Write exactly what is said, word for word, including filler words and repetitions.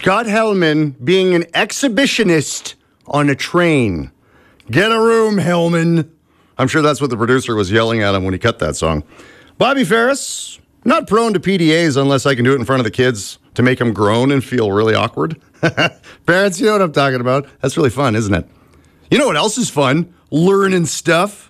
Scott Hellman being an exhibitionist on a train. Get a room, Hellman. I'm sure that's what the producer was yelling at him when he cut that song. Bobby Ferris, not prone to P D As unless I can do it in front of the kids to make them groan and feel really awkward. Parents, you know what I'm talking about. That's really fun, isn't it? You know what else is fun? Learning stuff.